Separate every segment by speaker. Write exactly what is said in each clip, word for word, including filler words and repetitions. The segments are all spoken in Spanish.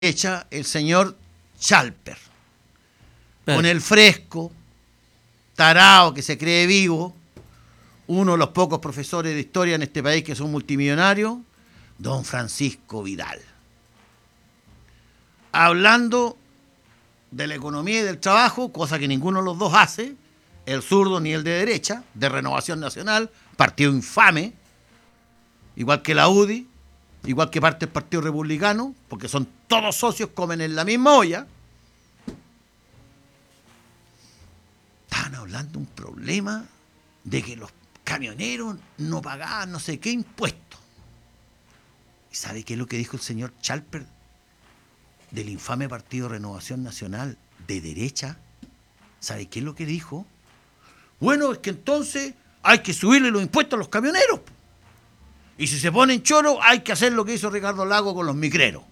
Speaker 1: derecha, el señor Chalper,
Speaker 2: Pero,
Speaker 1: con el fresco, tarao que se cree vivo, uno de los pocos profesores de historia en este país que son multimillonarios, don Francisco Vidal. Hablando de la economía y del trabajo, cosa que ninguno de los dos hace, el zurdo ni el de derecha, de Renovación Nacional, partido infame, igual que la U D I, igual que parte del Partido Republicano, porque son todos socios, comen en la misma olla. Estaban hablando de un problema de que los camioneros no pagaban no sé qué impuestos. ¿Y sabe qué es lo que dijo el señor Chalper del infame Partido Renovación Nacional de derecha? ¿Sabe qué es lo que dijo? Bueno, es que entonces hay que subirle los impuestos a los camioneros. Y si se ponen choros, hay que hacer lo que hizo Ricardo Lago con los micreros.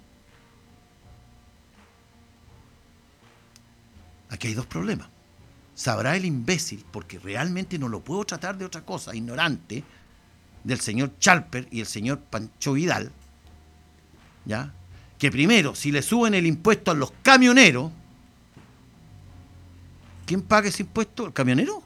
Speaker 1: Aquí hay dos problemas. Sabrá el imbécil, porque realmente no lo puedo tratar de otra cosa, ignorante, del señor Chalper y el señor Pancho Vidal, ¿ya? Que primero, si le suben el impuesto a los camioneros, ¿quién paga ese impuesto? ¿El camionero?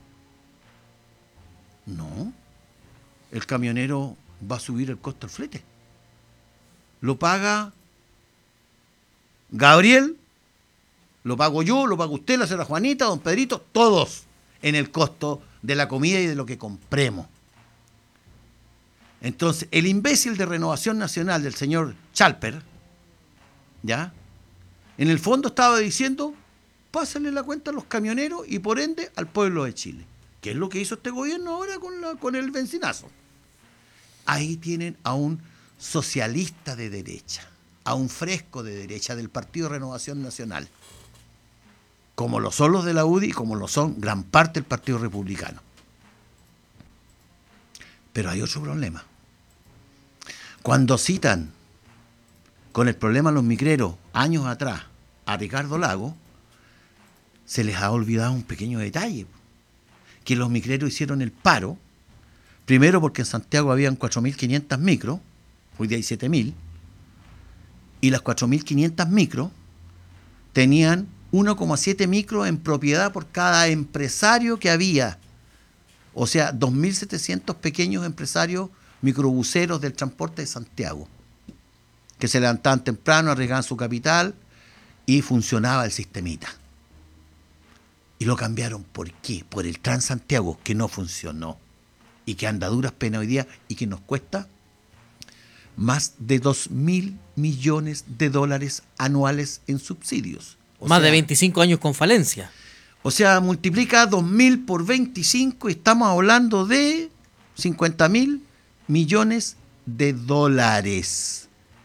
Speaker 1: No. El camionero va a subir el costo del flete. Lo paga Gabriel, lo pago yo, lo paga usted, la señora Juanita, don Pedrito, todos en el costo de la comida y de lo que compremos. Entonces, el imbécil de Renovación Nacional del señor Chalper, ¿ya? En el fondo estaba diciendo, pásenle la cuenta a los camioneros y por ende al pueblo de Chile. ¿Qué es lo que hizo este gobierno ahora con, la, con el bencinazo? Ahí tienen a un socialista de derecha, a un fresco de derecha del Partido Renovación Nacional, como lo son los de la U D I y como lo son gran parte del Partido Republicano. Pero hay otro problema. Cuando citan con el problema de los micreros años atrás a Ricardo Lago, se les ha olvidado un pequeño detalle, que los micreros hicieron el paro, primero porque en Santiago habían cuatro mil quinientas micros, hoy día hay siete mil, y las cuatro mil quinientas micros tenían uno coma siete micros en propiedad por cada empresario que había. O sea, dos mil setecientos pequeños empresarios microbuseros del transporte de Santiago, que se levantaban temprano, arriesgaban su capital y funcionaba el sistemita. Y lo cambiaron, ¿por qué? Por el Transantiago, que no funcionó y que anda a duras penas hoy día y que nos cuesta más de dos mil millones de dólares anuales en subsidios. O
Speaker 2: más
Speaker 1: sea,
Speaker 2: de veinticinco años con falencia.
Speaker 1: O sea, multiplica dos mil por veinticinco y estamos hablando de cincuenta mil millones de dólares.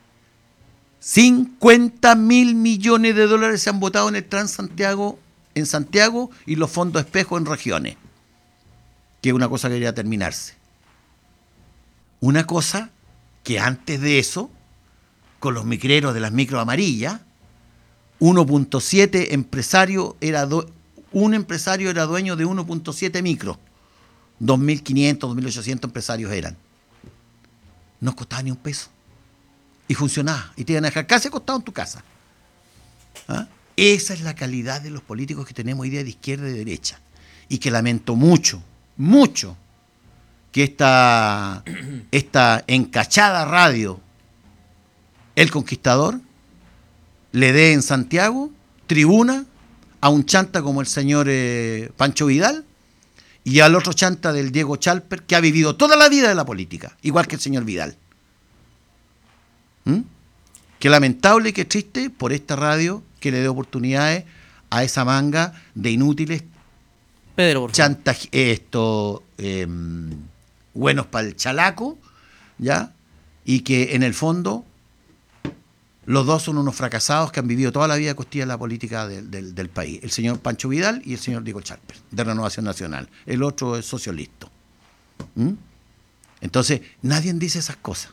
Speaker 1: cincuenta mil millones de dólares se han votado en el Transantiago en Santiago y los fondos espejo en regiones, que es una cosa que debería terminarse. Una cosa que antes de eso, con los micreros de las micros amarillas, uno punto siete empresario era do, un empresario era dueño de uno punto siete micros, dos mil quinientos, dos mil ochocientos empresarios eran. No costaba ni un peso. Y funcionaba. Y te iban a dejar casi acostado en tu casa. ¿Ah? Esa es la calidad de los políticos que tenemos hoy día de izquierda y de derecha. Y que lamento mucho, mucho, que esta, esta encachada radio, El Conquistador, le dé en Santiago tribuna a un chanta como el señor eh, Pancho Vidal y al otro chanta del Diego Chalper, que ha vivido toda la vida de la política, igual que el señor Vidal. ¿Mm? Qué lamentable y qué triste por esta radio que le dé oportunidades a esa manga de inútiles
Speaker 2: Pedro, por favor.
Speaker 1: chantaj esto eh, buenos para el chalaco, ¿ya? Y que en el fondo los dos son unos fracasados que han vivido toda la vida a costilla de la política del, del, del país. El señor Pancho Vidal y el señor Diego Chalper, de Renovación Nacional. El otro es socialista. ¿Mm? Entonces, nadie dice esas cosas.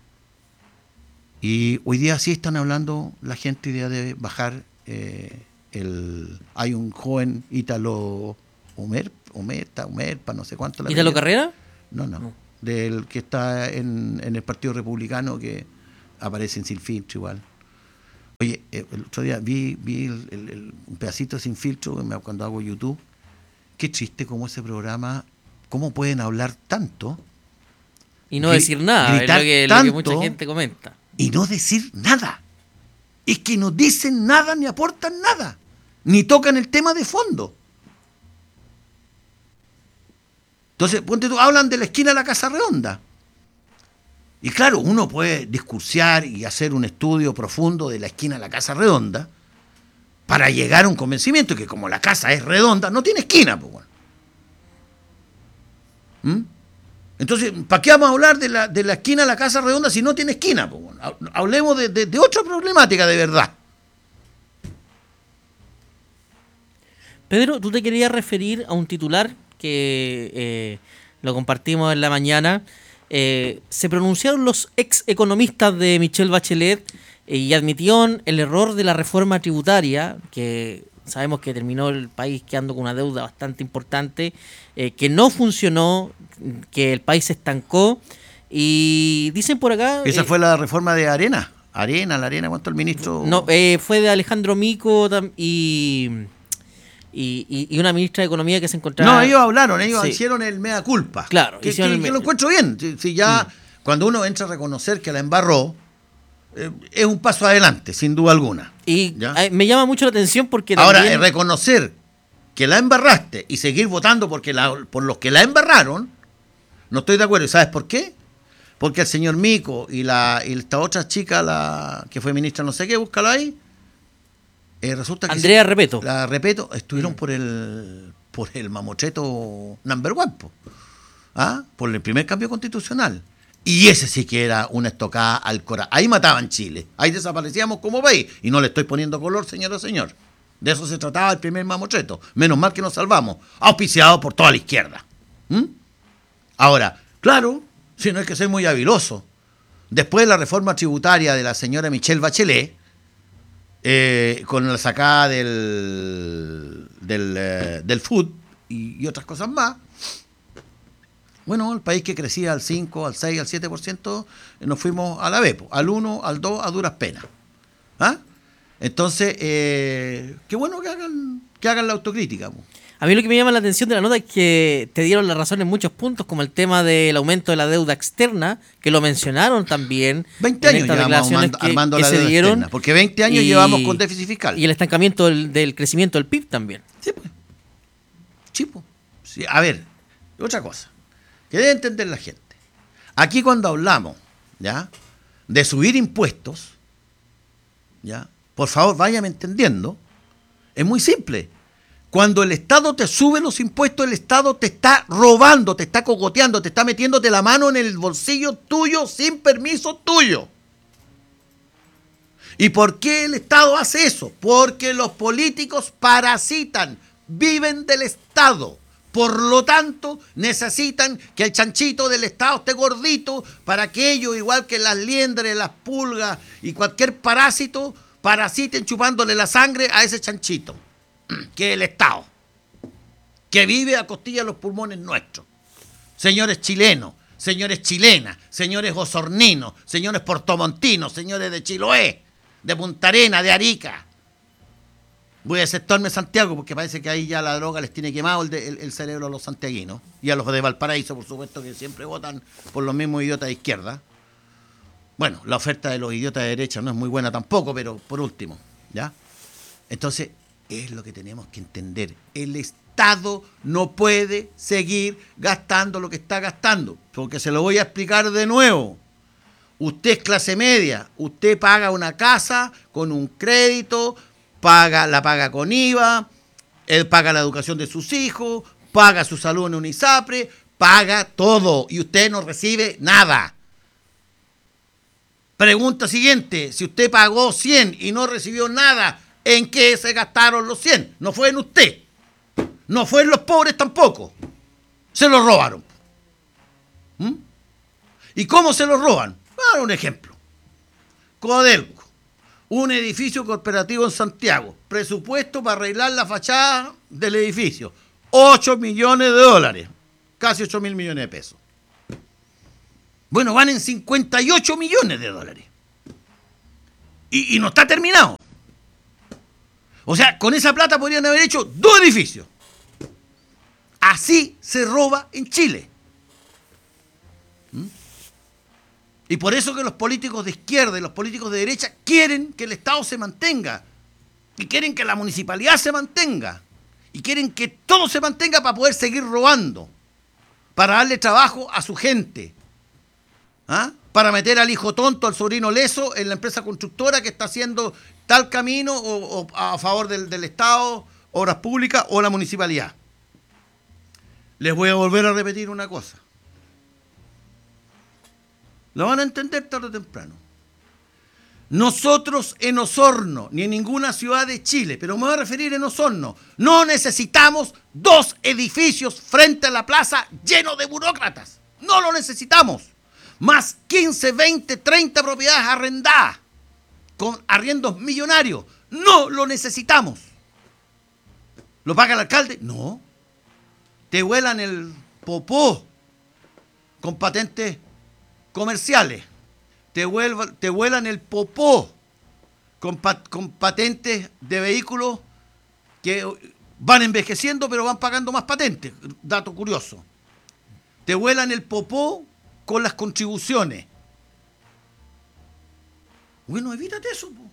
Speaker 1: Y hoy día sí están hablando la gente idea de bajar eh, el... Hay un joven Ítalo Humer, Humerta, Humerpa, no sé cuánto.
Speaker 2: ¿Ítalo Carrera?
Speaker 1: No, no,
Speaker 2: No.
Speaker 1: Del que está en, en el Partido Republicano, que aparece en Sin Filtro igual. eh, el otro día vi, vi el, el, el, un pedacito Sin Filtro cuando hago YouTube. Qué triste como ese programa, cómo pueden hablar tanto.
Speaker 2: Y no decir nada, es lo que,
Speaker 1: tanto,
Speaker 2: lo que mucha gente comenta.
Speaker 1: Y no decir nada. Es que no dicen nada ni aportan nada. Ni tocan el tema de fondo. Entonces, ponte tú, hablan de la esquina de la Casa Redonda. Y claro, uno puede discursiar y hacer un estudio profundo de la esquina de la Casa Redonda para llegar a un convencimiento que como la casa es redonda, no tiene esquina. Pues, bueno. ¿Mm? Entonces, ¿para qué vamos a hablar de la, de la esquina de la Casa Redonda si no tiene esquina? Pues, bueno. Hablemos de, de, de otra problemática de verdad.
Speaker 2: Pedro, tú te querías referir a un titular que eh, lo compartimos en la mañana. Eh, se pronunciaron los ex economistas de Michelle Bachelet eh, y admitieron el error de la reforma tributaria, que sabemos que terminó el país quedando con una deuda bastante importante, eh, que no funcionó, que el país se estancó, y dicen por acá...
Speaker 1: ¿Esa
Speaker 2: eh,
Speaker 1: fue la reforma de Arena? Arena, la Arena, ¿cuánto el ministro...?
Speaker 2: No, eh, fue de Alejandro Mico y... Y, y, y una ministra de Economía que se encontraba...
Speaker 1: No, ellos hablaron, ellos
Speaker 2: sí.
Speaker 1: hicieron el mea culpa.
Speaker 2: Claro.
Speaker 1: Que, que,
Speaker 2: el...
Speaker 1: que lo encuentro bien. Si, si ya, mm. cuando uno entra a reconocer que la embarró, eh, es un paso adelante, sin duda alguna.
Speaker 2: Y
Speaker 1: ¿ya?
Speaker 2: Me llama mucho la atención porque
Speaker 1: ahora,
Speaker 2: también...
Speaker 1: eh, reconocer que la embarraste y seguir votando porque la, por los que la embarraron, no estoy de acuerdo. ¿Y sabes por qué? Porque el señor Mico y, la, y esta otra chica, la que fue ministra no sé qué, búscalo ahí, Eh, resulta que
Speaker 2: Andrea Repeto.
Speaker 1: La Repeto estuvieron mm. por el por el mamotreto number one, po, ¿ah? Por el primer cambio constitucional. Y ese sí que era una estocada al corazón. Ahí mataban Chile, ahí desaparecíamos como país. Y no le estoy poniendo color, señora señor. De eso se trataba el primer mamotreto. Menos mal que nos salvamos. Auspiciado por toda la izquierda. ¿Mm? Ahora, claro, si no hay que ser muy habiloso. Después de la reforma tributaria de la señora Michelle Bachelet, Eh, con la sacada del del, eh, del food y, y otras cosas más, bueno, el país que crecía al cinco, al seis, al siete por ciento, nos fuimos a la B, al uno, al dos, a duras penas. ¿Ah? Entonces, eh, qué bueno que hagan, que hagan la autocrítica. Po.
Speaker 2: A mí lo que me llama la atención de la nota es que te dieron la razón en muchos puntos, como el tema del aumento de la deuda externa, que lo mencionaron también.
Speaker 1: veinte años llevamos armando, que, armando que la deuda dieron, externa, porque veinte años y, llevamos con déficit fiscal.
Speaker 2: Y el estancamiento del, del crecimiento del P I B también.
Speaker 1: Sí, pues. Sí, pues. Sí, a ver, otra cosa, que debe entender la gente. Aquí cuando hablamos, ¿ya?, de subir impuestos, ¿ya?, por favor, váyame entendiendo, es muy simple. Cuando el Estado te sube los impuestos, el Estado te está robando, te está cogoteando, te está metiéndote la mano en el bolsillo tuyo sin permiso tuyo. ¿Y por qué el Estado hace eso? Porque los políticos parasitan, viven del Estado. Por lo tanto, necesitan que el chanchito del Estado esté gordito para que ellos, igual que las liendres, las pulgas y cualquier parásito, parasiten chupándole la sangre a ese chanchito, que es el Estado, que vive a costilla de los pulmones nuestros. Señores chilenos, señores chilenas, señores osorninos, señores portomontinos, señores de Chiloé, de Punta Arenas, de Arica. Voy a exceptuarme Santiago porque parece que ahí ya la droga les tiene quemado el, de, el, el cerebro a los santiaguinos y a los de Valparaíso, por supuesto, que siempre votan por los mismos idiotas de izquierda. Bueno, la oferta de los idiotas de derecha no es muy buena tampoco, pero por último, ¿ya? Entonces, es lo que tenemos que entender. El Estado no puede seguir gastando lo que está gastando, porque se lo voy a explicar de nuevo. Usted es clase media, usted paga una casa con un crédito, paga, la paga con I V A, él paga la educación de sus hijos, paga su salud en un ISAPRE, paga todo y usted no recibe nada. Pregunta siguiente, si usted pagó cien y no recibió nada, ¿en qué se gastaron los cien? No fue en usted, no fue en los pobres tampoco, se los robaron. ¿Mm? ¿Y cómo se los roban? Voy a dar un ejemplo. Codelco, un edificio corporativo en Santiago, presupuesto para arreglar la fachada del edificio, ocho millones de dólares, casi ocho mil millones de pesos. Bueno, van en cincuenta y ocho millones de dólares. Y, y no está terminado. O sea, con esa plata podrían haber hecho dos edificios. Así se roba en Chile. ¿Mm? Y por eso que los políticos de izquierda y los políticos de derecha quieren que el Estado se mantenga. Y quieren que la municipalidad se mantenga. Y quieren que todo se mantenga para poder seguir robando. Para darle trabajo a su gente. ¿Ah? Para meter al hijo tonto, al sobrino leso, en la empresa constructora que está haciendo tal camino o, o a favor del, del Estado, obras públicas o la municipalidad. Les voy a volver a repetir una cosa. Lo van a entender tarde o temprano. Nosotros en Osorno, ni en ninguna ciudad de Chile, pero me voy a referir en Osorno, no necesitamos dos edificios frente a la plaza llenos de burócratas. No lo necesitamos. Más quince, veinte, treinta propiedades arrendadas con arriendos millonarios. No lo necesitamos. ¿Lo paga el alcalde? No. Te vuelan el popó con patentes comerciales. Te, vuelva, te vuelan el popó con, pat, con patentes de vehículos que van envejeciendo pero van pagando más patentes. Dato curioso. Te vuelan el popó con las contribuciones. Bueno, evítate eso. Po.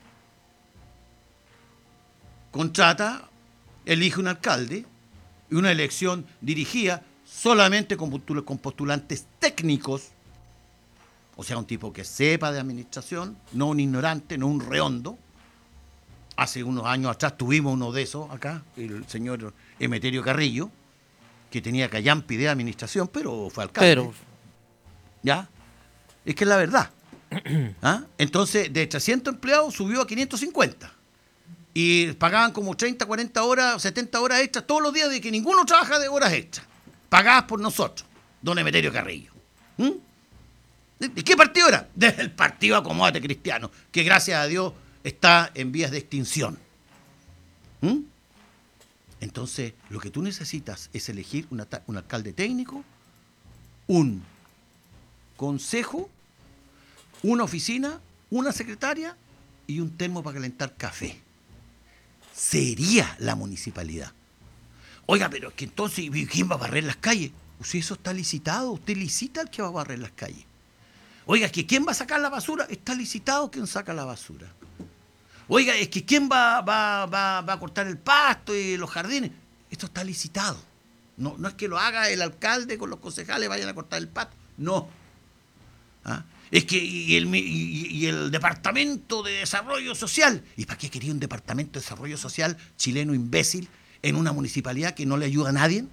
Speaker 1: Contrata, elige un alcalde y una elección dirigida solamente con postulantes técnicos, o sea, un tipo que sepa de administración, no un ignorante, no un rehondo. Hace unos años atrás tuvimos uno de esos acá, el señor Emeterio Carrillo, que tenía callampi de administración, pero fue alcalde. Pero... ¿Ya? Es que es la verdad. ¿Ah? Entonces, de trescientos empleados subió a quinientos cincuenta. Y pagaban como treinta, cuarenta horas, setenta horas extras todos los días de que ninguno trabaja de horas extras. Pagadas por nosotros, don Emeterio Carrillo. ¿Mm? ¿De qué partido era? Del partido Acomódate Cristiano, que gracias a Dios está en vías de extinción. ¿Mm? Entonces, lo que tú necesitas es elegir una, un alcalde técnico, un consejo, una oficina, una secretaria y un termo para calentar café. Sería la municipalidad. Oiga, pero es que entonces, ¿quién va a barrer las calles? Si eso está licitado, usted licita al que va a barrer las calles. Oiga, es que ¿quién va a sacar la basura? Está licitado quien saca la basura. Oiga, es que ¿quién va, va, va, va a cortar el pasto y los jardines? Esto está licitado. No, no es que lo haga el alcalde con los concejales, vayan a cortar el pasto. No. ¿Ah? Es que y el, y, y el Departamento de Desarrollo Social. ¿Y para qué quería un Departamento de Desarrollo Social chileno imbécil en una municipalidad que no le ayuda a nadie?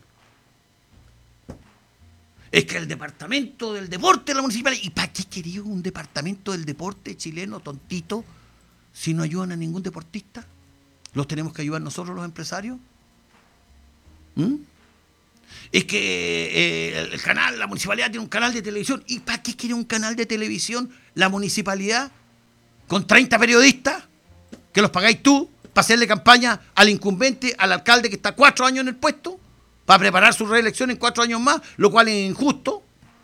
Speaker 1: Es que el Departamento del Deporte de la municipalidad. ¿Y para qué quería un Departamento del Deporte chileno tontito si no ayudan a ningún deportista? ¿Los tenemos que ayudar nosotros los empresarios? ¿Mm? Es que eh, el canal, la municipalidad tiene un canal de televisión. ¿Y para qué quiere un canal de televisión la municipalidad con treinta periodistas que los pagáis tú para hacerle campaña al incumbente, al alcalde que está cuatro años en el puesto, para preparar su reelección en cuatro años más, lo cual es injusto?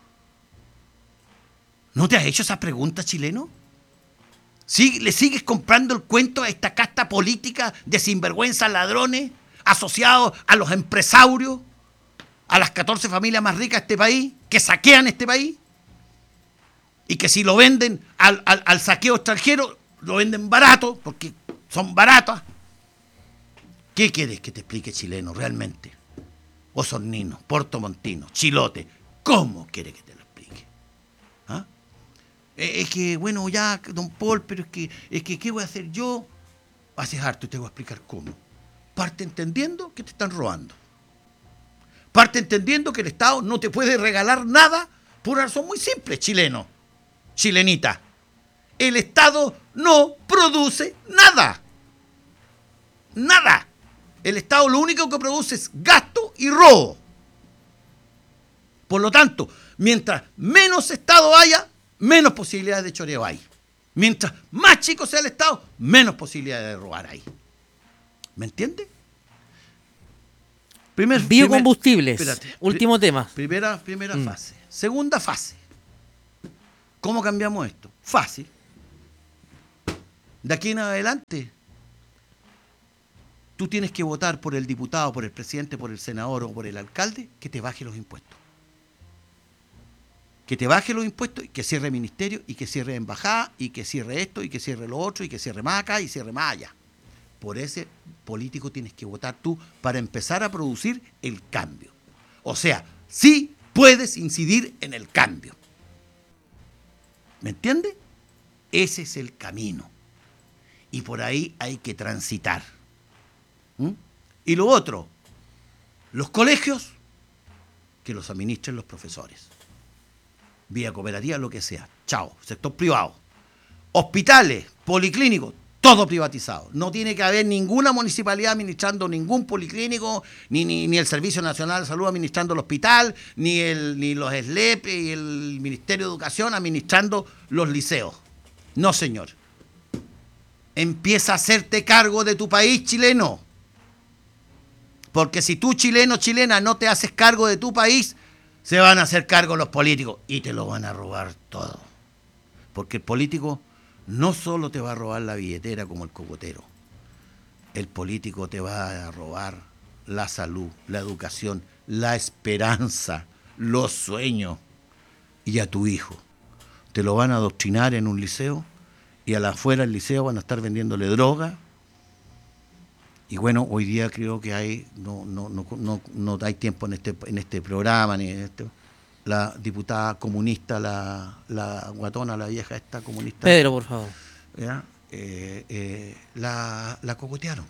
Speaker 1: ¿No te has hecho esa pregunta, chileno? ¿Sí, ¿Le sigues comprando el cuento a esta casta política de sinvergüenzas ladrones asociados a los empresarios, a las catorce familias más ricas de este país, que saquean este país? Y que si lo venden al, al, al saqueo extranjero, lo venden barato, porque son baratas. ¿Qué quieres que te explique, chileno, realmente? Osornino, Portomontino, Chilote, ¿cómo quiere que te lo explique? ¿Ah? Es que, bueno, ya, don Paul, pero es que, es que, ¿qué voy a hacer yo? Haces harto y te voy a explicar cómo. Parte entendiendo que te están robando. Parte entendiendo que el Estado no te puede regalar nada por una razón muy simple, chileno, chilenita. El Estado no produce nada. Nada. El Estado lo único que produce es gasto y robo. Por lo tanto, mientras menos Estado haya, menos posibilidades de choreo hay. Mientras más chico sea el Estado, menos posibilidades de robar hay. ¿Me entiendes? Primer,
Speaker 2: Biocombustibles,
Speaker 1: primer, espérate,
Speaker 2: último
Speaker 1: pri-
Speaker 2: tema.
Speaker 1: Primera, primera
Speaker 2: Mm.
Speaker 1: fase. Segunda fase. ¿Cómo cambiamos esto? Fácil. De aquí en adelante, tú tienes que votar por el diputado, por el presidente, por el senador o por el alcalde, que te baje los impuestos. Que te baje los impuestos, y que cierre ministerio, y que cierre embajada, y que cierre esto, y que cierre lo otro, y que cierre más acá, y cierre más allá. Por ese político tienes que votar tú para empezar a producir el cambio. O sea, sí puedes incidir en el cambio. ¿Me entiendes? Ese es el camino. Y por ahí hay que transitar. ¿Mm? Y lo otro, los colegios, que los administren los profesores. Vía cooperativa, lo que sea. Chao, sector privado. Hospitales, policlínicos, todo privatizado. No tiene que haber ninguna municipalidad administrando ningún policlínico, ni, ni, ni el Servicio Nacional de Salud administrando el hospital, ni, el, ni los S L E P y el Ministerio de Educación administrando los liceos. No, señor. Empieza a hacerte cargo de tu país, chileno. Porque si tú, chileno, chilena, no te haces cargo de tu país, se van a hacer cargo los políticos y te lo van a robar todo. Porque el político no solo te va a robar la billetera como el cocotero. El político te va a robar la salud, la educación, la esperanza, los sueños. Y a tu hijo te lo van a adoctrinar en un liceo y a la afuera del liceo van a estar vendiéndole droga. Y bueno, hoy día creo que hay, no, no, no, no, no hay tiempo en este, en este programa, ni en este, la diputada comunista, la, la guatona, la vieja esta comunista.
Speaker 2: Pedro, por favor.
Speaker 1: ¿Ya? Eh, eh, la, la cocotearon.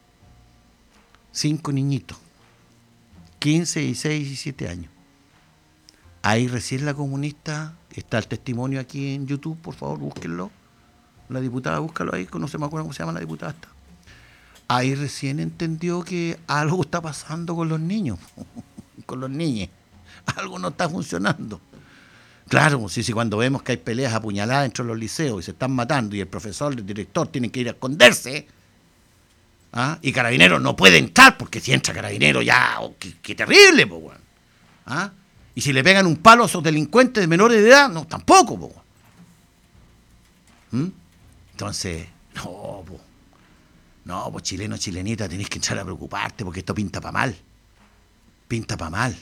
Speaker 1: Cinco niñitos, quince, dieciséis y siete años. Ahí recién la comunista, está el testimonio aquí en YouTube, por favor, búsquenlo. La diputada, búscalo ahí, no se me acuerdo cómo se llama la diputada esta. Ahí recién entendió que algo está pasando con los niños, con los niños. Algo no está funcionando. Claro, sí, sí, cuando vemos que hay peleas apuñaladas dentro de los liceos y se están matando y el profesor, el director tienen que ir a esconderse, ¿ah? Y Carabineros no puede entrar porque si entra Carabineros ya, oh, qué, qué terrible, po, bueno. ¿Ah? Y si le pegan un palo a esos delincuentes de menores de edad, no, tampoco, po. ¿Mm? Entonces, no, po. No, pues chileno, chilenita, tenés que entrar a preocuparte porque esto pinta para mal. Pinta para mal.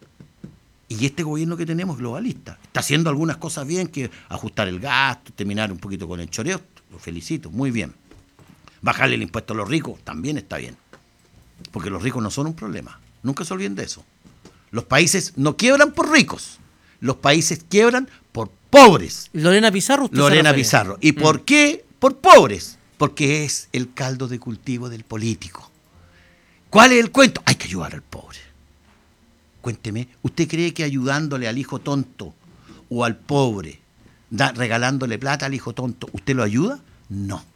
Speaker 1: Y este gobierno que tenemos, globalista, está haciendo algunas cosas bien, que ajustar el gasto, terminar un poquito con el choreo, lo felicito, muy bien. Bajarle el impuesto a los ricos, también está bien. Porque los ricos no son un problema, nunca se olviden de eso. Los países no quiebran por ricos, los países quiebran por pobres.
Speaker 2: Lorena Pizarro, usted
Speaker 1: Lorena Pizarro. ¿Y mm. por qué? Por pobres. Porque es el caldo de cultivo del político. ¿Cuál es el cuento? Hay que ayudar al pobre. Cuénteme, ¿usted cree que ayudándole al hijo tonto o al pobre, da, regalándole plata al hijo tonto, ¿usted lo ayuda? No.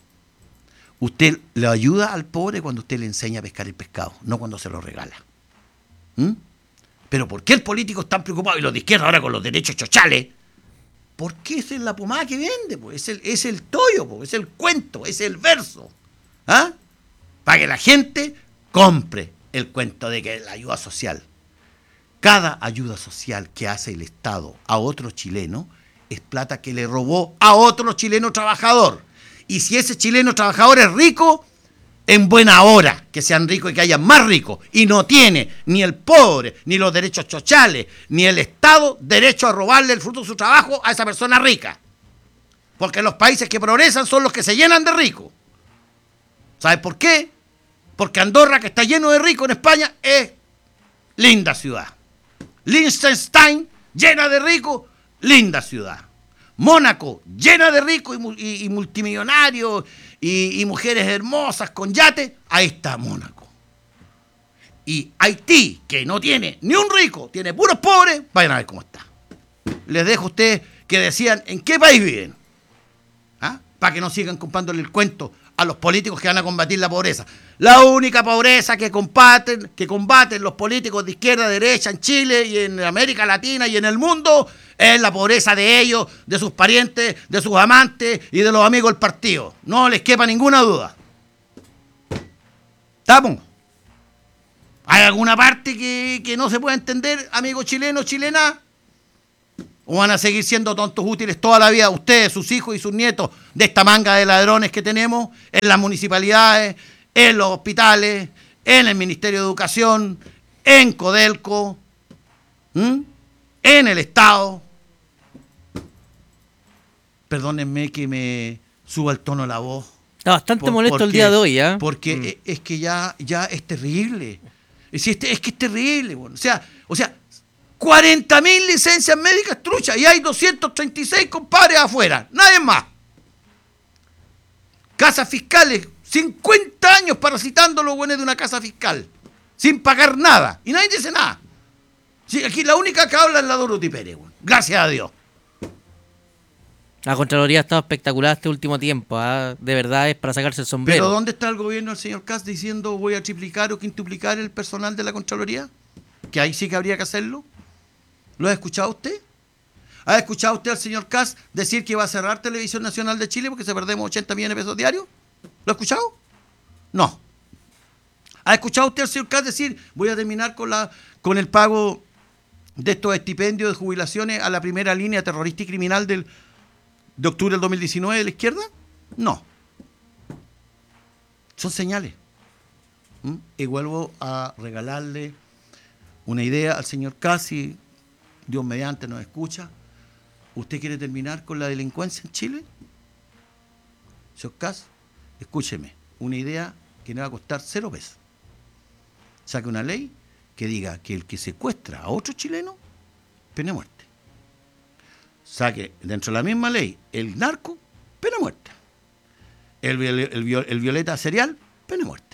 Speaker 1: Usted lo ayuda al pobre cuando usted le enseña a pescar el pescado, no cuando se lo regala. ¿Mm? Pero ¿por qué el político está tan preocupado y los de izquierda ahora con los derechos chochales? Porque esa es la pomada que vende, pues. es, el, es el tollo, pues. Es el cuento, es el verso. ¿Ah? Para que la gente compre el cuento de que la ayuda social. Cada ayuda social que hace el Estado a otro chileno es plata que le robó a otro chileno trabajador. Y si ese chileno trabajador es rico, en buena hora que sean ricos y que haya más ricos. Y no tiene ni el pobre, ni los derechos chochales, ni el Estado derecho a robarle el fruto de su trabajo a esa persona rica. Porque los países que progresan son los que se llenan de ricos. ¿Sabes por qué? Porque Andorra, que está lleno de ricos en España, es linda ciudad. Liechtenstein, llena de ricos, linda ciudad. Mónaco, llena de ricos y, y, y multimillonarios y, y mujeres hermosas con yate, ahí está Mónaco. Y Haití, que no tiene ni un rico, tiene puros pobres, vayan a ver cómo está. Les dejo a ustedes que decían en qué país viven. ¿Ah? Para que no sigan comprándole el cuento a los políticos que van a combatir la pobreza. La única pobreza que combaten, que combaten los políticos de izquierda, derecha en Chile y en América Latina y en el mundo es la pobreza de ellos, de sus parientes, de sus amantes y de los amigos del partido. No les quepa ninguna duda. ¿Estamos? ¿Hay alguna parte que, que no se pueda entender, amigo chileno, chilena? ¿O van a seguir siendo tontos útiles toda la vida ustedes, sus hijos y sus nietos de esta manga de ladrones que tenemos en las municipalidades, en los hospitales, en el Ministerio de Educación, en Codelco, ¿m? en el Estado. Perdónenme que me suba el tono de la voz.
Speaker 2: Está bastante
Speaker 1: Por-
Speaker 2: molesto el
Speaker 1: porque-
Speaker 2: día de hoy, ¿ah?
Speaker 1: Porque
Speaker 2: Mm.
Speaker 1: es, es que ya, ya es terrible. Es, este- es que es terrible. Bueno. O sea, o sea, cuarenta mil licencias médicas truchas y hay doscientos treinta y seis compadres afuera. Nadie más. Casas fiscales, cincuenta años parasitando los buenos de una casa fiscal, sin pagar nada. Y nadie dice nada. Sí, aquí la única que habla es la Dorothy Pérez. Bueno. Gracias a Dios.
Speaker 2: La Contraloría ha estado espectacular este último tiempo, ¿ah? De verdad es para sacarse el sombrero.
Speaker 1: Pero ¿dónde está el gobierno del señor Kast diciendo voy a triplicar o quintuplicar el personal de la Contraloría? Que ahí sí que habría que hacerlo. ¿Lo ha escuchado usted? ¿Ha escuchado usted al señor Kast decir que va a cerrar Televisión Nacional de Chile porque se perdemos ochenta millones de pesos diarios? ¿Lo ha escuchado? No. ¿Ha escuchado usted al señor Kast decir voy a terminar con, la, con el pago de estos estipendios de jubilaciones a la primera línea terrorista y criminal del, de octubre del dos mil diecinueve de la izquierda? No. Son señales. ¿Mm? Y vuelvo a regalarle una idea al señor Casi, Dios mediante nos escucha. ¿Usted quiere terminar con la delincuencia en Chile? Señor Cas, escúcheme, una idea que le va a costar cero pesos. Saque una ley que diga que el que secuestra a otro chileno, pena de muerte. Saque dentro de la misma ley el narco, pena de muerte. El, viol- el, viol- el violeta serial, pena de muerte.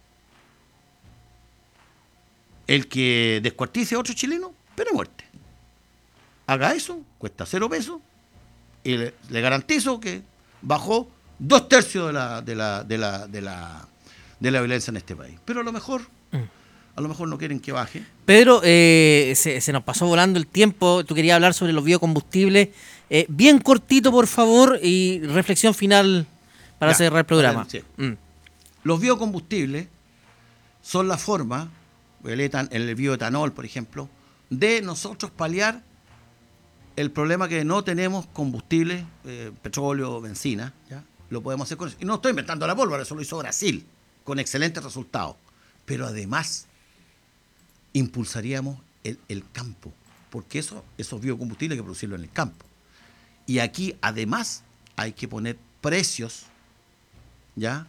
Speaker 1: El que descuartice a otro chileno, pena de muerte. Haga eso, cuesta cero pesos, y le, le garantizo que bajó dos tercios de la, de la, de la, de la, de la violencia en este país. Pero a lo mejor, a lo mejor no quieren que baje.
Speaker 2: Pedro, eh, se, se nos pasó volando el tiempo. Tú querías hablar sobre los biocombustibles. Eh, bien cortito, por favor, y reflexión final para
Speaker 1: Ya,
Speaker 2: cerrar el programa.
Speaker 1: para- sí.
Speaker 2: Mm.
Speaker 1: Los biocombustibles son la forma, el, etan- el bioetanol, por ejemplo, de nosotros paliar el problema que no tenemos combustible, eh, petróleo, benzina, ¿ya? Lo podemos hacer con eso. Y no estoy inventando la pólvora, eso lo hizo Brasil, con excelentes resultados. Pero además, impulsaríamos el, el campo, porque eso, esos biocombustibles hay que producirlo en el campo. Y aquí, además, hay que poner precios, ¿ya?,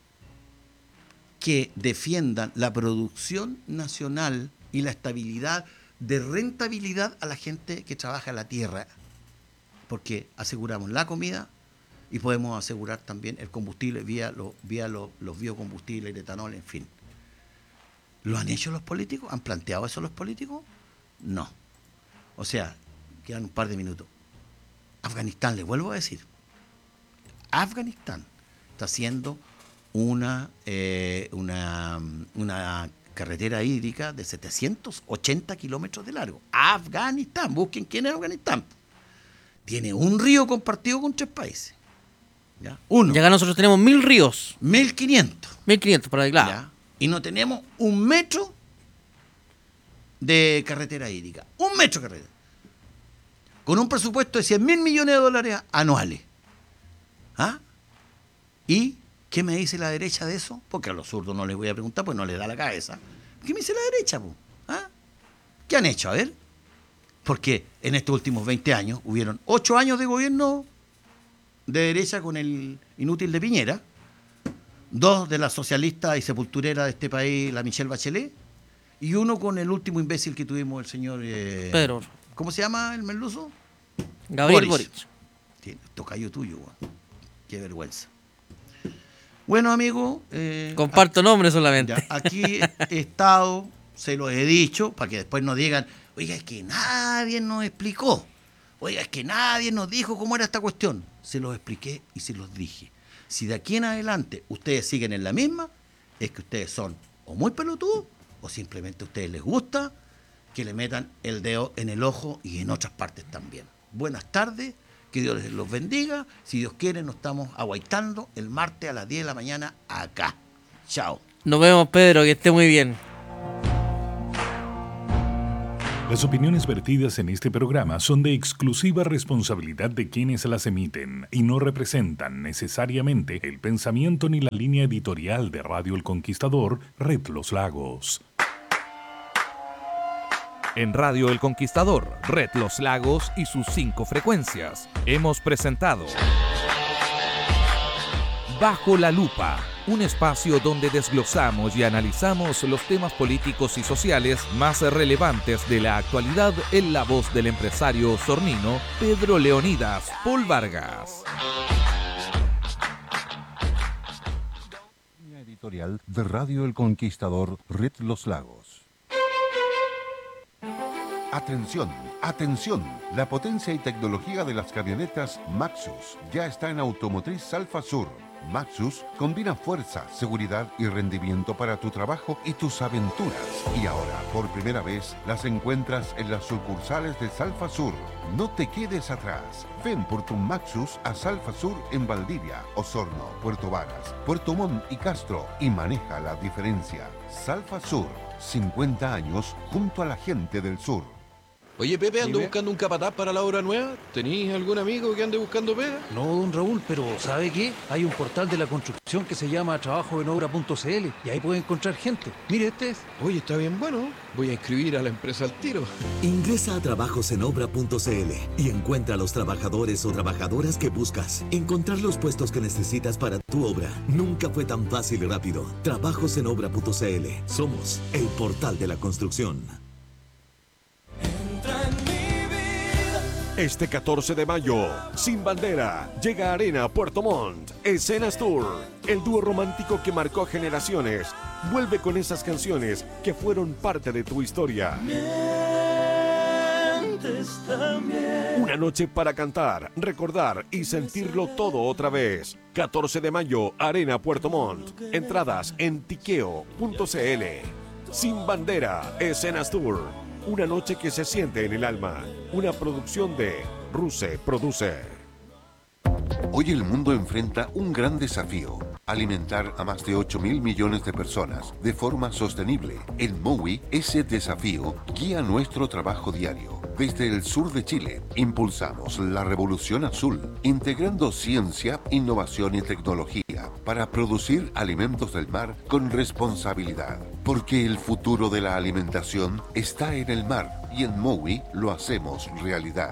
Speaker 1: que defiendan la producción nacional y la estabilidad de rentabilidad a la gente que trabaja en la tierra, porque aseguramos la comida y podemos asegurar también el combustible vía, lo, vía lo, los biocombustibles, el etanol, en fin. ¿Lo han hecho los políticos? ¿Han planteado eso los políticos? No. O sea, quedan un par de minutos. Afganistán, les vuelvo a decir, Afganistán está haciendo una, eh, una, una carretera hídrica de setecientos ochenta kilómetros de largo. Afganistán, busquen quién es Afganistán. Tiene un río compartido con tres países. ¿Ya? Uno.
Speaker 2: Y acá nosotros tenemos mil ríos,
Speaker 1: mil quinientos.
Speaker 2: mil quinientos para claro.
Speaker 1: ¿Ya? Y no tenemos un metro de carretera hídrica. Un metro de carretera. Con un presupuesto de cien mil millones de dólares anuales. ¿Ah? ¿Y qué me dice la derecha de eso? Porque a los zurdos no les voy a preguntar, pues no les da la cabeza. ¿Qué me dice la derecha? Po? ¿Ah? ¿Qué han hecho? A ver. Porque en estos últimos veinte años hubieron ocho años de gobierno de derecha con el inútil de Piñera, dos de la socialista y sepulturera de este país, la Michelle Bachelet, y uno con el último imbécil que tuvimos, el señor... Eh,
Speaker 2: Pedro.
Speaker 1: ¿Cómo se llama el merluzo?
Speaker 2: Gabriel
Speaker 1: Boric.
Speaker 2: Boric.
Speaker 1: Sí, tocayo tuyo, weón. Qué vergüenza. Bueno, amigo... Eh,
Speaker 2: Comparto nombre solamente.
Speaker 1: ya, aquí he estado, se lo he dicho, para que después no digan, oiga, es que nadie nos explicó. Oiga, es que nadie nos dijo cómo era esta cuestión. Se los expliqué y se los dije. Si de aquí en adelante ustedes siguen en la misma, es que ustedes son o muy pelotudos o simplemente a ustedes les gusta que le metan el dedo en el ojo y en otras partes también. Buenas tardes, que Dios les los bendiga. Si Dios quiere, nos estamos aguaitando el martes a las diez de la mañana acá. Chao.
Speaker 2: Nos vemos, Pedro, que esté muy bien.
Speaker 3: Las opiniones vertidas en este programa son de exclusiva responsabilidad de quienes las emiten y no representan necesariamente el pensamiento ni la línea editorial de Radio El Conquistador, Red Los Lagos.
Speaker 4: En Radio El Conquistador, Red Los Lagos y sus cinco frecuencias, hemos presentado Bajo la Lupa, un espacio donde desglosamos y analizamos los temas políticos y sociales más relevantes de la actualidad en la voz del empresario sornino Pedro Leonidas Paul Vargas.
Speaker 5: Editorial de Radio El Conquistador, Red Los Lagos. Atención, atención, la potencia y tecnología de las camionetas Maxus ya está en Automotriz Alfa Sur. Maxus combina fuerza, seguridad y rendimiento para tu trabajo y tus aventuras. Y ahora, por primera vez, las encuentras en las sucursales de Salfa Sur. No te quedes atrás. Ven por tu Maxus a Salfa Sur en Valdivia, Osorno, Puerto Varas, Puerto Montt y Castro y maneja la diferencia. Salfa Sur, cincuenta años junto a la gente del sur.
Speaker 6: Oye, Pepe, ando
Speaker 7: Dime.
Speaker 6: buscando un capataz para la obra nueva. ¿Tenís algún amigo que ande buscando pega?
Speaker 7: No, don Raúl, pero ¿sabe qué? Hay un portal de la construcción que se llama trabajo en obra punto c l y ahí puede encontrar gente. Mire, este es.
Speaker 6: Oye, está bien bueno. Voy a inscribir a la empresa al tiro.
Speaker 8: Ingresa a trabajos en obra punto c l y encuentra a los trabajadores o trabajadoras que buscas. Encontrar los puestos que necesitas para tu obra nunca fue tan fácil y rápido. trabajos en obra punto c l. Somos el portal de la construcción.
Speaker 9: Este catorce de mayo, Sin Bandera, llega a Arena Puerto Montt, Escenas Tour. El dúo romántico que marcó generaciones vuelve con esas canciones que fueron parte de tu historia. Una noche para cantar, recordar y sentirlo todo otra vez. catorce de mayo, Arena Puerto Montt. Entradas en tiqueo punto c l. Sin Bandera, Escenas Tour. Una noche que se siente en el alma. Una producción de Ruse Produce.
Speaker 5: Hoy el mundo enfrenta un gran desafío: alimentar a más de ocho mil millones de personas de forma sostenible. En Mowi, ese desafío guía nuestro trabajo diario. Desde el sur de Chile, impulsamos la revolución azul, integrando ciencia, innovación y tecnología para producir alimentos del mar con responsabilidad. Porque el futuro de la alimentación está en el mar y en Mowi lo hacemos realidad.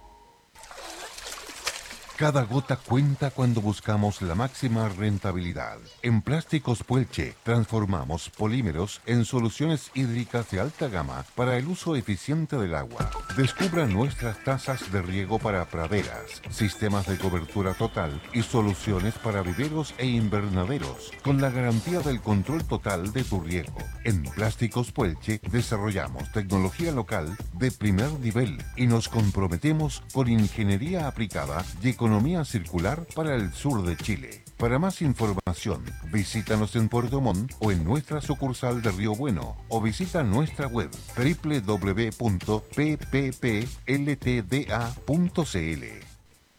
Speaker 5: Cada gota cuenta cuando buscamos la máxima rentabilidad. En Plásticos Puelche transformamos polímeros en soluciones hídricas de alta gama para el uso eficiente del agua. Descubra nuestras tazas de riego para praderas, sistemas de cobertura total y soluciones para viveros e invernaderos, con la garantía del control total de tu riego. En Plásticos Puelche desarrollamos tecnología local de primer nivel y nos comprometemos con ingeniería aplicada y economía circular para el sur de Chile. Para más información, visítanos en Puerto Montt o en nuestra sucursal de Río Bueno o visita nuestra web doble u doble u doble u punto p p p l t d a punto c l.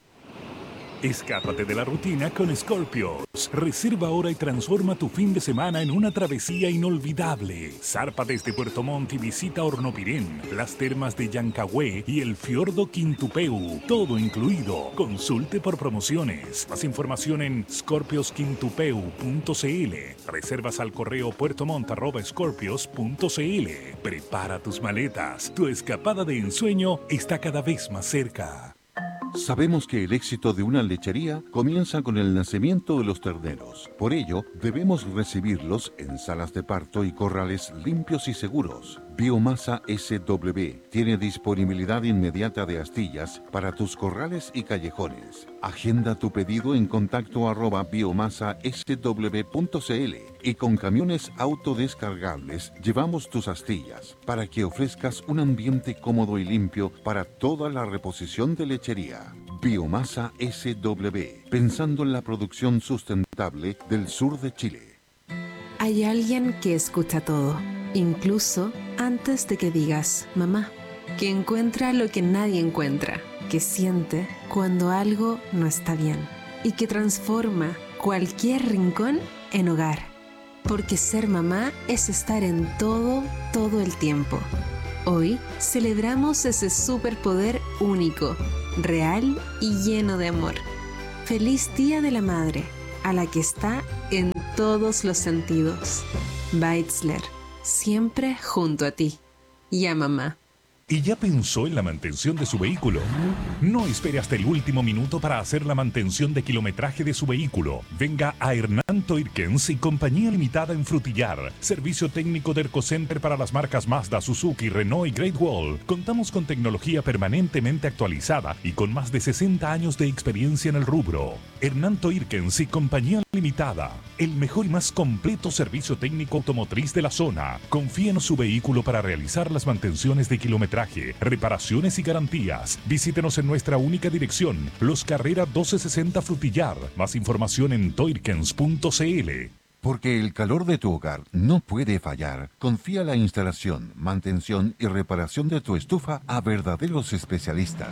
Speaker 3: Escápate de la rutina con Scorpios. Reserva ahora y transforma tu fin de semana en una travesía inolvidable. Zarpa desde Puerto Montt y visita Hornopirén, las termas de Yancahue y el fiordo Quintupeu. Todo incluido. Consulte por promociones. Más información en scorpios quintupeu punto c l. Reservas al correo puertomont arroba scorpios punto c l. Prepara tus maletas. Tu escapada de ensueño está cada vez más cerca.
Speaker 5: Sabemos que el éxito de una lechería comienza con el nacimiento de los terneros. Por ello, debemos recibirlos en salas de parto y corrales limpios y seguros. Biomasa S W tiene disponibilidad inmediata de astillas para tus corrales y callejones. Agenda tu pedido en contacto arroba biomasa s w punto c l y con camiones autodescargables llevamos tus astillas para que ofrezcas un ambiente cómodo y limpio para toda la reposición de lechería. Biomasa S W, pensando en la producción sustentable del sur de Chile.
Speaker 10: Hay alguien que escucha todo, incluso antes de que digas mamá, que encuentra lo que nadie encuentra, que siente cuando algo no está bien y que transforma cualquier rincón en hogar. Porque ser mamá es estar en todo, todo el tiempo. Hoy celebramos ese superpoder único, real y lleno de amor. Feliz Día de la Madre, a la que está en todos los sentidos. Beitzler, siempre junto a ti. Y a mamá.
Speaker 3: ¿Y ya pensó en la mantención de su vehículo? No espere hasta el último minuto para hacer la mantención de kilometraje de su vehículo. Venga a Hernán Toirkens y Compañía Limitada en Frutillar. Servicio técnico de Ercocenter para las marcas Mazda, Suzuki, Renault y Great Wall. Contamos con tecnología permanentemente actualizada y con más de sesenta años de experiencia en el rubro. Hernán Toirkens y Compañía Limitada. El mejor y más completo servicio técnico automotriz de la zona. Confíe en su vehículo para realizar las mantenciones de kilometraje, reparaciones y garantías. Visítenos en nuestra única dirección, Los Carrera doce sesenta Frutillar. Más información en toirkens punto c l.
Speaker 5: Porque el calor de tu hogar no puede fallar, confía la instalación, mantención y reparación de tu estufa a verdaderos especialistas.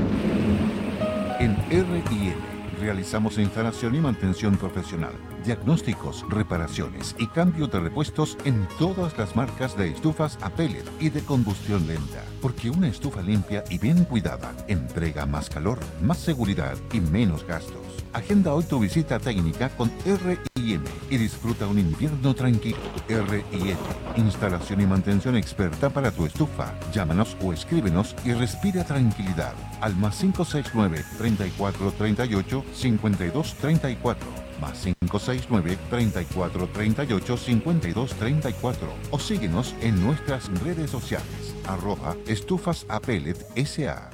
Speaker 5: En R y L realizamos instalación y mantención profesional, diagnósticos, reparaciones y cambio de repuestos en todas las marcas de estufas a pellet y de combustión lenta. Porque una estufa limpia y bien cuidada entrega más calor, más seguridad y menos gastos. Agenda hoy tu visita técnica con R y M y disfruta un invierno tranquilo. R y M, instalación y mantención experta para tu estufa. Llámanos o escríbenos y respira tranquilidad al más cinco seis nueve, treinta y cuatro, treinta y ocho, cincuenta y dos, treinta y cuatro, más cinco seis nueve, treinta y cuatro, treinta y ocho, cincuenta y dos, treinta y cuatro o síguenos en nuestras redes sociales, arroba estufas a pellet S A.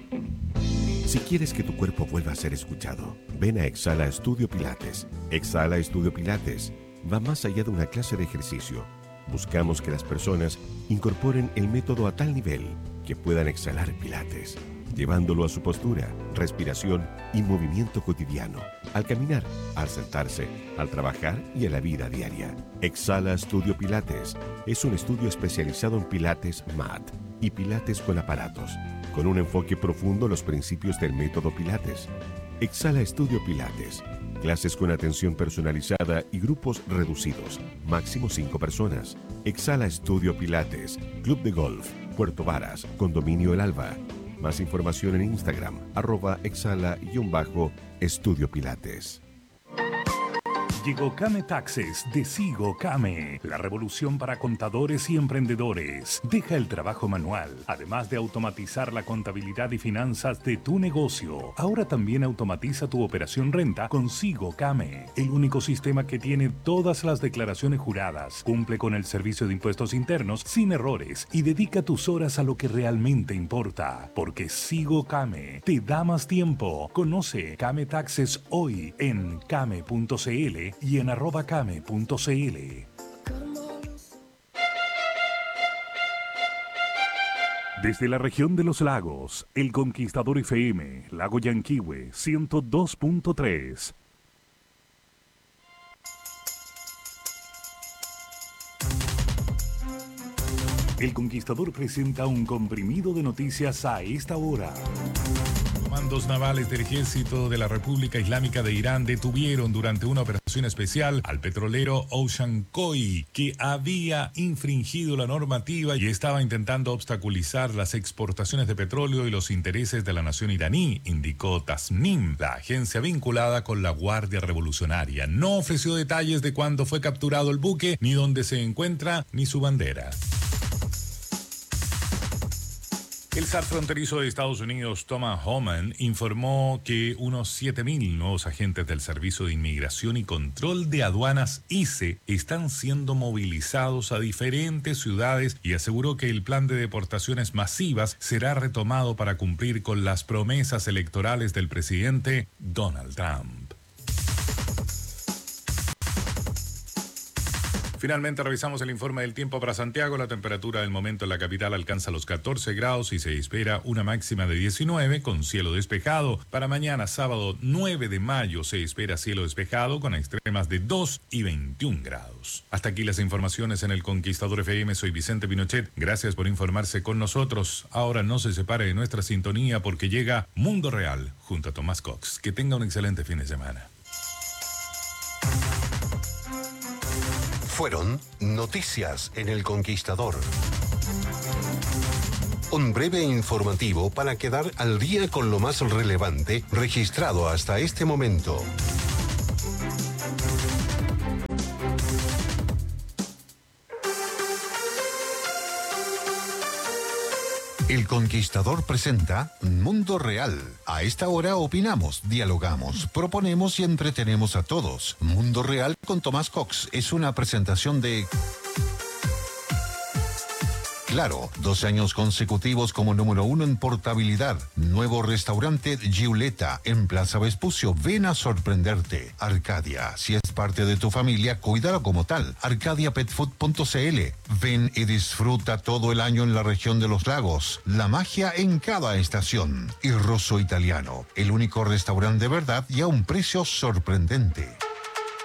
Speaker 9: Si quieres que tu cuerpo vuelva a ser escuchado, ven a Exhala Estudio Pilates. Exhala Estudio Pilates va más allá de una clase de ejercicio. Buscamos que las personas incorporen el método a tal nivel que puedan exhalar Pilates, llevándolo a su postura, respiración y movimiento cotidiano, al caminar, al sentarse, al trabajar y a la vida diaria. Exhala Estudio Pilates es un estudio especializado en Pilates mat y Pilates con aparatos, con un enfoque profundo en los principios del método Pilates. Exhala Estudio Pilates. Clases con atención personalizada y grupos reducidos. Máximo cinco personas. Exhala Estudio Pilates. Club de Golf. Puerto Varas. Condominio El Alba. Más información en Instagram. Arroba exhala-estudio Pilates.
Speaker 3: Llegó Kame Taxes de Sigo Kame, la revolución para contadores y emprendedores. Deja el trabajo manual, además de automatizar la contabilidad y finanzas de tu negocio. Ahora también automatiza tu operación renta con Sigo Kame, el único sistema que tiene todas las declaraciones juradas, cumple con el servicio de impuestos internos sin errores y dedica tus horas a lo que realmente importa. Porque Sigo Kame te da más tiempo. Conoce Kame Taxes hoy en kame punto c l y en arroba kame punto c l. Desde la región de los lagos, El Conquistador F M, Lago Yanquihue, ciento dos punto tres. El Conquistador presenta un comprimido de noticias a esta hora. Comandos navales del Ejército de la República Islámica de Irán detuvieron durante una operación especial al petrolero Ocean Koi, que había infringido la normativa y estaba intentando obstaculizar las exportaciones de petróleo y los intereses de la nación iraní, indicó Tasnim, la agencia vinculada con la Guardia Revolucionaria. No ofreció detalles de cuándo fue capturado el buque, ni dónde se encuentra, ni su bandera. El zar fronterizo de Estados Unidos, Thomas Homan, informó que unos siete mil nuevos agentes del Servicio de Inmigración y Control de Aduanas I C E están siendo movilizados a diferentes ciudades y aseguró que el plan de deportaciones masivas será retomado para cumplir con las promesas electorales del presidente Donald Trump. Finalmente revisamos el informe del tiempo para Santiago. La temperatura del momento en la capital alcanza los catorce grados y se espera una máxima de diecinueve con cielo despejado. Para mañana, sábado nueve de mayo, se espera cielo despejado con extremas de dos y veintiún grados. Hasta aquí las informaciones en El Conquistador F M. Soy Vicente Pinochet. Gracias por informarse con nosotros. Ahora no se separe de nuestra sintonía porque llega Mundo Real junto a Tomás Cox. Que tenga un excelente fin de semana.
Speaker 11: Fueron noticias en El Conquistador. Un breve informativo para quedar al día con lo más relevante registrado hasta este momento. El Conquistador presenta Mundo Real. A esta hora opinamos, dialogamos, proponemos y entretenemos a todos. Mundo Real con Tomás Cox es una presentación de... Claro, doce años consecutivos como número uno en portabilidad. Nuevo restaurante Giuleta en Plaza Vespucio. Ven a sorprenderte. Arcadia, si es parte de tu familia, cuídalo como tal. arcadia pet food punto c l. Ven y disfruta todo el año en la región de los lagos. La magia en cada estación. Y Rosso Italiano, el único restaurante de verdad y a un precio sorprendente.